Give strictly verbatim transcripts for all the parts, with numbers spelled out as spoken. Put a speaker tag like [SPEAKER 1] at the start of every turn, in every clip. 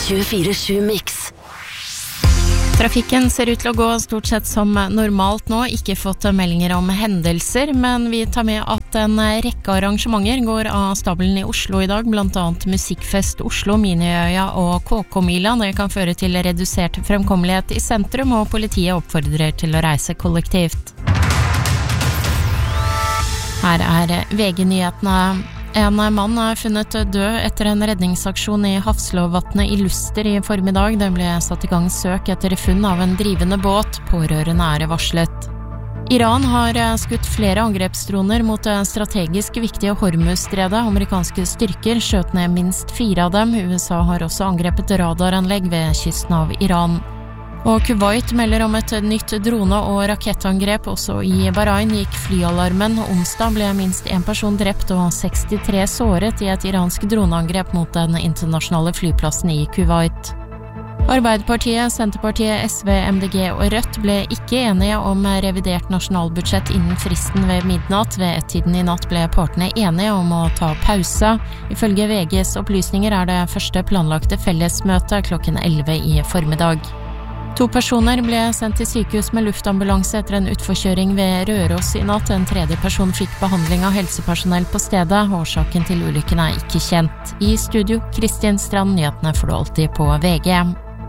[SPEAKER 1] tjuefire sju Mix.
[SPEAKER 2] Trafikken ser ut til å gå stort sett som normalt nå, ikke fått meldinger om hendelser, men vi tar med at en rekke arrangementer går av stabelen i Oslo i dag, blant annet Musikkfest Oslo, Miniøya og K K-mila. Det kan føre til redusert fremkommelighet i sentrum, og politiet oppfordrer til å reise kollektivt. Her er V G-nyhetene. En mann er funnet død etter en redningsaksjon i Hafslåvatnet i Luster i formiddag. Det ble satt i gang søk etter funn av en drivende båt. Pårørende er varslet. Iran har skutt flere angrepsdroner mot det strategisk viktige Hormuzstredet. Amerikanske styrker skjøt ned minst fire av dem. U S A har også angrepet radaranlegg ved kysten av Iran. Og Kuwait melder om et nytt drone- og rakettangrep. Også i Bahrain gikk flyalarmen. Onsdag ble minst en person drept og sekstitre såret i et iransk droneangrep mot den internasjonale flyplassen i Kuwait. Arbeiderpartiet, Senterpartiet, S V, M D G og Rødt ble ikke enige om revidert nasjonalbudsjett innen fristen ved midnatt. Ved ett-tiden i natt ble partene enige om å ta pause. Ifølge V G's opplysninger er det første planlagte fellesmøte klokken elleve i formiddag. To personer ble sendt til sykehus med luftambulanse etter en utforkjøring ved Røros i natt. En tredje person fikk behandling av helsepersonell på stedet. Årsaken til ulykken er ikke kjent. I studio, Kristin Strand, nyhetene får du alltid på V G.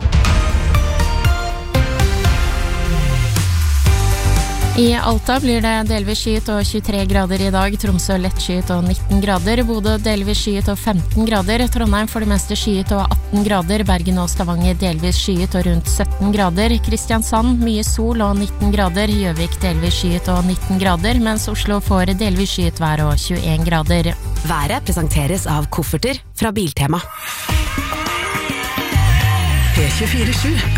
[SPEAKER 2] I Alta blir det delvis skyet og tjuetre grader i dag, Tromsø lettskyet og nitten grader, Bodø delvis skyet og femten grader, Trondheim for det meste skyet og atten grader, Bergen og Stavanger delvis skyet og rundt sytten grader, Kristiansand mye sol og nitten grader, Gjøvik delvis skyet og nitten grader, mens Oslo får delvis skyet vær og tjueen grader.
[SPEAKER 1] Været presenteres av kofferter fra Biltema. P tjuefire sju